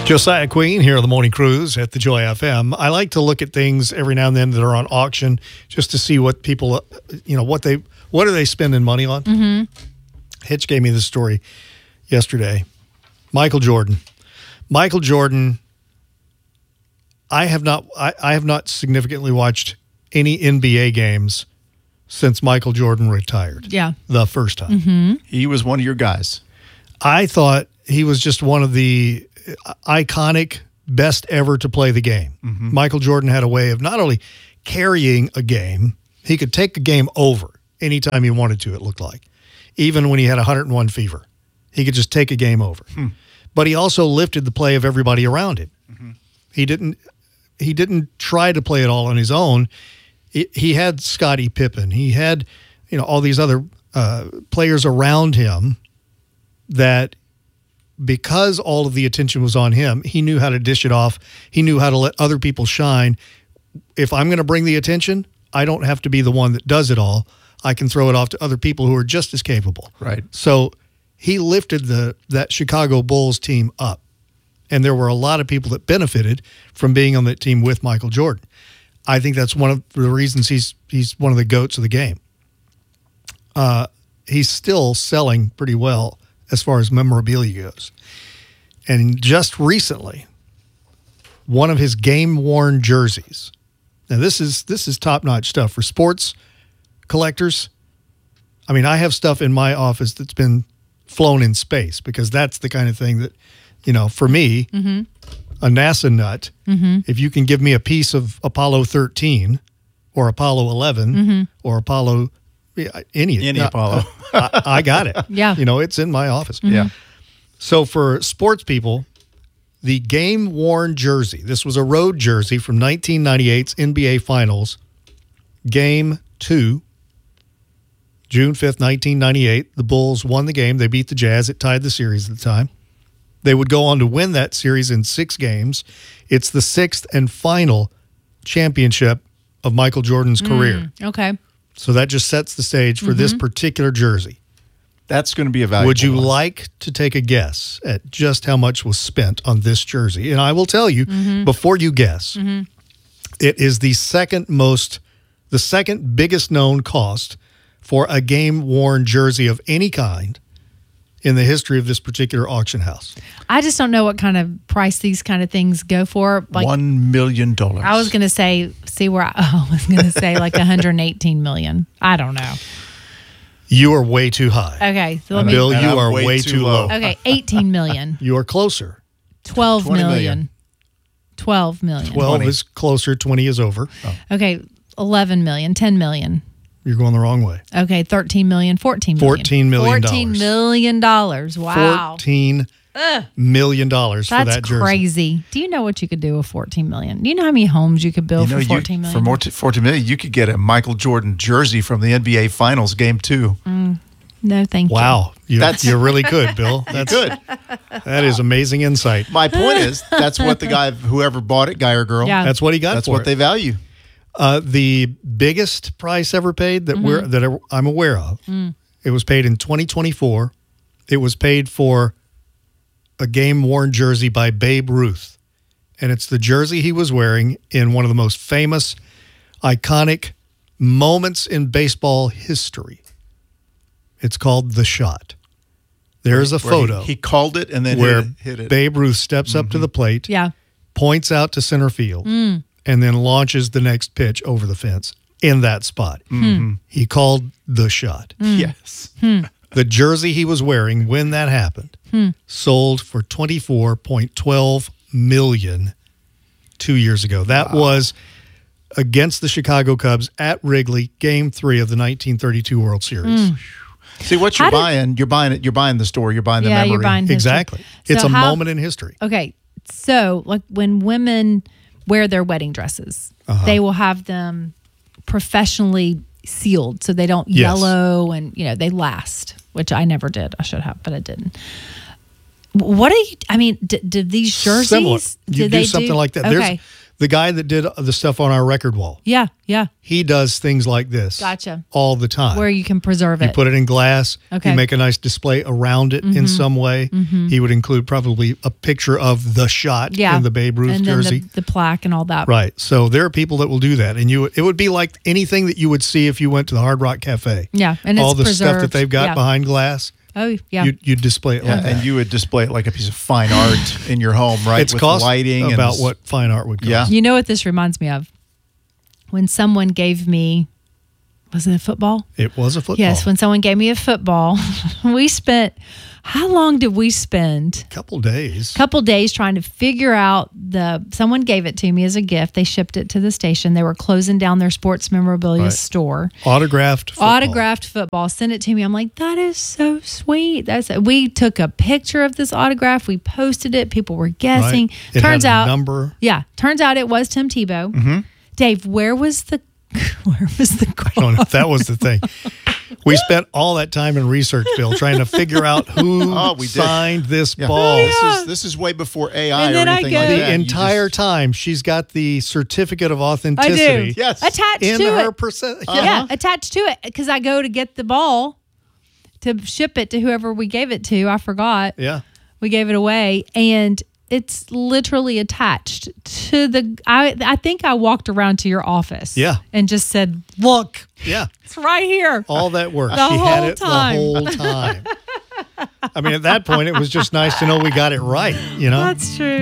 Josiah Queen here on the Morning Cruise at the Joy FM. I like to look at things every now and then that are on auction just to see what people, what are they spending money on. Mm-hmm. Hitch gave me this story yesterday. Michael Jordan. I have not significantly watched any NBA games since Michael Jordan retired. Yeah. The first time. Mm-hmm. He was one of your guys. I thought he was just one of the iconic best ever to play the game. Mm-hmm. Michael Jordan had a way of not only carrying a game, he could take a game over anytime he wanted to, it looked like. Even when he had 101 fever, he could just take a game over. But he also lifted the play of everybody around him. Mm-hmm. He didn't try to play it all on his own. He had Scottie Pippen. He had, all these other players around him that, because all of the attention was on him, he knew how to dish it off. He knew how to let other people shine. If I'm going to bring the attention, I don't have to be the one that does it all. I can throw it off to other people who are just as capable. Right. So he lifted that Chicago Bulls team up. And there were a lot of people that benefited from being on that team with Michael Jordan. I think that's one of the reasons he's one of the GOATs of the game. He's still selling pretty well as far as memorabilia goes. And just recently, one of his game-worn jerseys. Now, this is top-notch stuff for sports collectors. I mean, I have stuff in my office that's been flown in space because that's the kind of thing that, for me, a NASA nut, if you can give me a piece of Apollo 13 or Apollo 11 or Apollo any Apollo. I got it. Yeah. It's in my office. Yeah. So for sports people, the game-worn jersey, this was a road jersey from 1998's NBA Finals, Game 2, June 5th, 1998. The Bulls won the game. They beat the Jazz. It tied the series at the time. They would go on to win that series in 6 games. It's the 6th and final championship of Michael Jordan's career. Okay. So that just sets the stage for this particular jersey. That's going to be a valuable Would you one. like to take a guess at just how much was spent on this jersey? And I will tell you, before you guess, it is the second biggest known cost for a game-worn jersey of any kind in the history of this particular auction house. I just don't know what kind of price these kind of things go for. Like $1 million. I was going to say, I was going to say like 118 million. I don't know. You are way too high. Okay. So Bill, And you I'm are way way too too low. low. Okay. 18 million. You are closer. 12 20 million. million. 12 million. 12 20. is closer. 20 is over. Okay. 11 million. 10 million. You're going the wrong way. Okay. 13 million. 14 million. $14 million. $14 million. Wow. $14 million for That's that jersey. crazy. Do you know what you could do with 14 million? Do you know how many homes you could build for 14 million? For more 14 million, you could get a Michael Jordan jersey from the NBA Finals Game 2. No, thank you. Wow. You really could, Bill. That's Good. That is amazing insight. My point is, that's what the guy, whoever bought it, guy or girl, Yeah. That's what he got that's for what it. they value. The biggest price ever paid that I'm aware of, it was paid in 2024. It was paid for a game-worn jersey by Babe Ruth. And it's the jersey he was wearing in one of the most famous, iconic moments in baseball history. It's called The Shot. There's a Where photo He called it and then where hit it. Babe Ruth steps up to the plate, Yeah. points out to center field, and then launches the next pitch over the fence in that spot. He called The Shot. Yes. The jersey he was wearing when that happened sold for $24.12 million 2 years ago. That was against the Chicago Cubs at Wrigley, Game 3 of the 1932 World Series. See what you're buying. You're buying it. You're buying the story. You're buying the memory. You're buying history. Exactly. So It's a how- moment in history. Okay. So, like when women wear their wedding dresses, they will have them professionally sealed so they don't Yes. yellow and, they last, which I never did. I should have, but I didn't. What do you, I mean, did these jerseys, Similar. You did do they something like that. Okay. The guy that did the stuff on our record wall, Yeah. he does things like this. Gotcha. All the time. Where you can preserve You it. put it in glass. Okay. You make a nice display around it in some way. He would include probably a picture of the shot Yeah. in the Babe Ruth and then jersey. the plaque and all that. Right. So there are people that will do that. And it would be like anything that you would see if you went to the Hard Rock Cafe. Yeah. And all it's the preserved. stuff that they've got Yeah. behind glass. Oh, yeah. You'd display it like that. And you would display it like a piece of fine art in your home, right? It's With cost lighting about and what fine art would cost. Yeah. You know what this reminds me of? When someone gave me, was it a football? It was a football. Yes, when someone gave me a football, how long did we spend? Couple days. Couple days trying to figure out someone gave it to me as a gift. They shipped it to the station. They were closing down their sports memorabilia Right. store. Autographed football. Autographed football. Sent it to me. I'm like, that is so sweet. We took a picture of this autograph. We posted it. People were guessing. Right. It Turns had a out, number. yeah. Turns out it was Tim Tebow. Dave, where was the I don't know if that was the thing. We spent all that time in research, Bill, trying to figure out who we did. signed this Yeah. ball. This is way before AI And or then I anything go- like The that. You entire just- time, she's got the certificate of I authenticity do. Yes. Attached in to her it. percent. Yeah, attached to it because I go to get the ball to ship it to whoever we gave it to. I forgot. Yeah. We gave it away, and it's literally attached to the. I think I walked around to your office. Yeah. and just said, "Look, Yeah. it's right here." All that work. The She had whole it time. the whole time. I mean, at that point, it was just nice to know we got it right, you know? That's true.